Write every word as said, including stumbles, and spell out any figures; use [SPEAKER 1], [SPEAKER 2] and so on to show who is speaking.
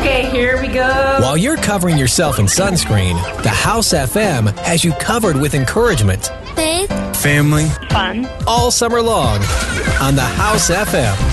[SPEAKER 1] Okay, here we go.
[SPEAKER 2] While you're covering yourself in sunscreen, the House F M has you covered with encouragement,
[SPEAKER 3] faith,
[SPEAKER 4] family,
[SPEAKER 1] fun,
[SPEAKER 2] all summer long on the House F M.